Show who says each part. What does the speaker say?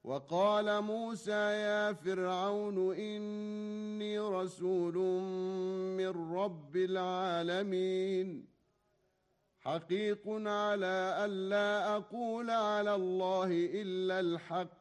Speaker 1: وقال موسى يا فرعون إني رسول من رب العالمين حقيق على ألا أقول على الله إلا الحق